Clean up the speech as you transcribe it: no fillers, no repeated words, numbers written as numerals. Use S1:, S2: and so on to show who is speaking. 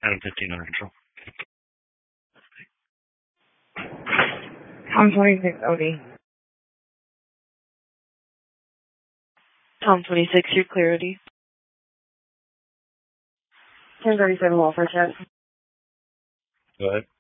S1: Adam 15 under control.
S2: Tom 26 OD.
S3: Tom 26, you're clear, OD.
S2: 1037 welfare check.
S1: Go ahead.